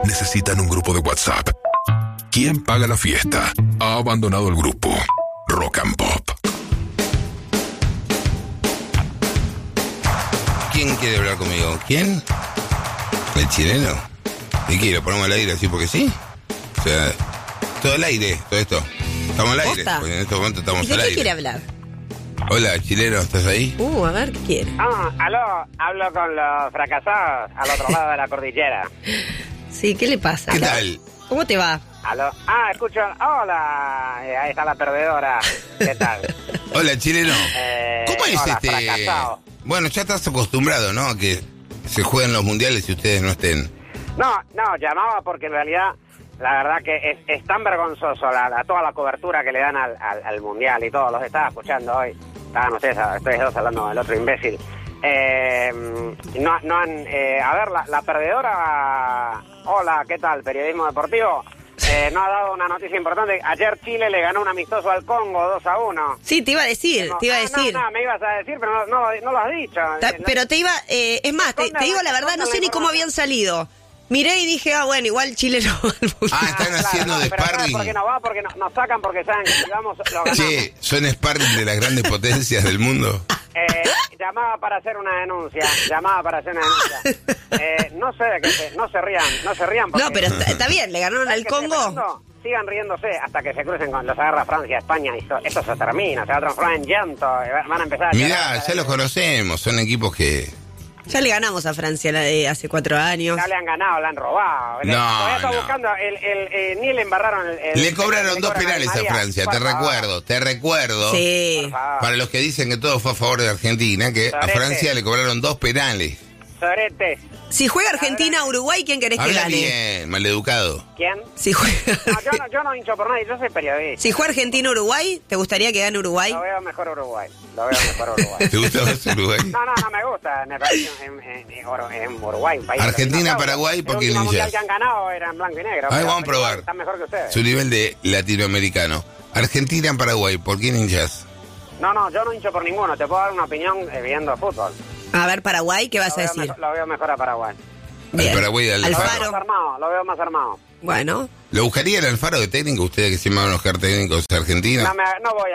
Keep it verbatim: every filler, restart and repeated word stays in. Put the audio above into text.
necesitan un grupo de WhatsApp. ¿Quién paga la fiesta? Ha abandonado el grupo. Rock and Pop. ¿Quién quiere hablar conmigo? ¿Quién? ¿El chileno? ¿Y qué? ¿Lo ponemos al aire así porque sí? O sea, todo al aire, todo esto. Estamos al aire, ¿Posta? porque en este momento estamos ¿Y de al qué aire. quiere hablar? Hola, chileno, ¿estás ahí? Uh, a ver, ¿qué quiere? Ah, aló, hablo con los fracasados al otro lado de la cordillera. Sí, ¿qué le pasa? ¿Qué tal? ¿Cómo te va? Aló, ah, escucho, hola, eh, ahí está la perdedora, ¿qué tal? Hola, chileno. Eh, ¿Cómo es hola, este...? fracasado. Bueno, ya estás acostumbrado, ¿no? A que se jueguen los mundiales y ustedes no estén. No, no, llamaba porque en realidad, la verdad que es, es tan vergonzoso la, la- toda la cobertura que le dan al, al, al mundial y todo, los estaba escuchando hoy, estaban ustedes, ustedes dos hablando del otro imbécil. Eh, no, no han, eh, a ver, la, la perdedora, hola, ¿qué tal? Periodismo deportivo. Eh, no ha dado una noticia importante. Ayer Chile le ganó un amistoso al Congo dos a uno. Sí, te iba a decir, No, te iba a ah, decir. No, no, me ibas a decir, pero no, no, no lo has dicho. Ta- Eh, no- Pero te iba, eh, es más, te, Escondan te digo la- la verdad, no escondan sé la ni cómo habían salido. Miré y dije, ah, bueno, igual Chile no va al mundial. Ah, están claro, haciendo no, de pero ¿sabes sparring. por qué no va? Porque no- nos sacan porque saben que si vamos, lo ganamos. Che, son sparring de las grandes potencias del mundo. Eh, llamaba para hacer una denuncia, llamaba para hacer una denuncia. Eh, no sé de qué se, no se rían, no se rían porque... No, pero está, está bien, le ganaron al ¿Sabes qué estoy Congo. esperando? Sigan riéndose hasta que se crucen con los agarra Francia, España y esto, esto se termina, se va a transformar en llanto, eh, van a empezar a Mirá, llorar. ya los conocemos, son equipos que... Ya le ganamos a Francia la de hace cuatro años. Ya le han ganado, le han robado. No, Todavía está no. buscando, el, el, eh, ni le embarraron el... el- Le cobraron le dos cobran penales a María. Francia, Por te favor, recuerdo, te recuerdo. Sí. por favor. Para los que dicen que todo fue a favor de Argentina, que a Sorete. Francia le cobraron dos penales. Sorete. Si juega Argentina-Uruguay, ¿quién querés que Habla gane? bien, maleducado. ¿Quién? Si juega, No, yo no, yo no hincho por nadie, yo soy periodista. si juega Argentina-Uruguay, ¿te gustaría que gane Uruguay? Lo veo mejor Uruguay, lo veo mejor Uruguay. ¿Te gusta más Uruguay? No, no, no me gusta, me parece en, en, en, Oro- en Uruguay, un país... Argentina, No, Paraguay, ¿por qué el último no mundial hinchas? que han ganado era en blanco y negro. Ahí pero vamos a probar. Están mejor que ustedes. Su nivel de latinoamericano. Argentina, Paraguay, ¿por quién hinchas? No, no, yo no hincho por ninguno, te puedo dar una opinión eh, viendo fútbol. A ver, Paraguay, ¿qué vas Lo a veo, decir? mejor, lo veo mejor a Paraguay. Al Bien. Paraguay y al Lo veo Alfaro. más armado, lo veo más armado. Bueno. ¿Lo buscaría el Alfaro de técnico? Ustedes que se llaman los técnicos argentinos. No, me, no voy